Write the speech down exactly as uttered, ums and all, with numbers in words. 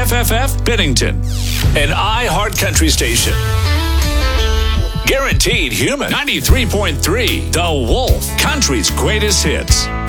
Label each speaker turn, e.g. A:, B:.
A: F F F Bennington, an iHeart Country station. Guaranteed Human, ninety-three point three, The Wolf, country's greatest hits.